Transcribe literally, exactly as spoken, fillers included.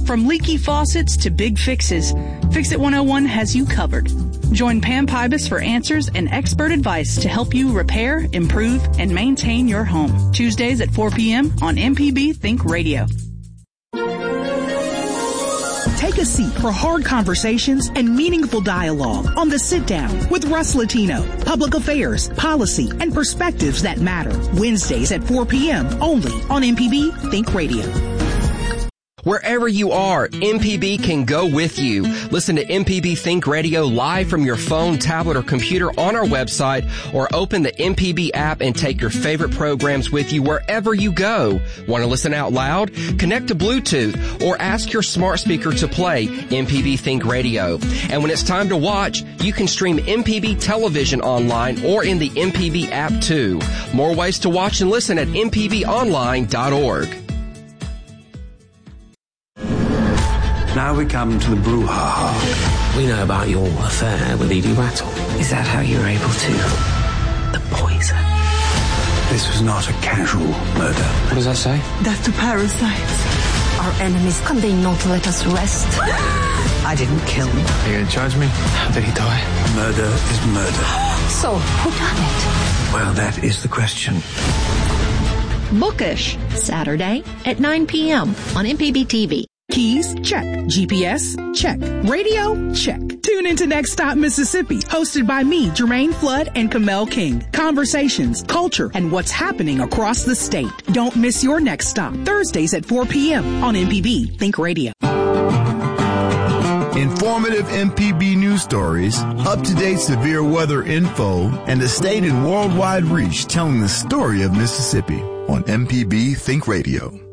From leaky faucets to big fixes, Fix It one oh one has you covered. Join Pam Pybus for answers and expert advice to help you repair, improve, and maintain your home. Tuesdays at four p.m. on M P B Think Radio. Take a seat for hard conversations and meaningful dialogue on The Sit Down with Russ Latino. Public affairs, policy, and perspectives that matter. Wednesdays at four p.m. only on M P B Think Radio. Wherever you are, M P B can go with you. Listen to M P B Think Radio live from your phone, tablet, or computer on our website, or open the M P B app and take your favorite programs with you wherever you go. Want to listen out loud? Connect to Bluetooth or ask your smart speaker to play M P B Think Radio. And when it's time to watch, you can stream M P B television online or in the M P B app too. More ways to watch and listen at m p b online dot org. Now we come to the brouhaha. We know about your affair with Edie Rattle. Is that how you were able to? The poison. This was not a casual murder. What does that say? Death to parasites. Our enemies, can they not let us rest? I didn't kill him. Are you going to charge me? How did he die? Murder is murder. So, who done it? Well, that is the question. Bookish, Saturday at nine p.m. on M P B T V. Keys? Check. G P S? Check. Radio? Check. Tune into Next Stop Mississippi, hosted by me, Jermaine Flood, and Kamel King. Conversations, culture, and what's happening across the state. Don't miss your next stop. Thursdays at four p.m. on M P B Think Radio. Informative M P B news stories, up-to-date severe weather info, and the state and worldwide reach telling the story of Mississippi on M P B Think Radio.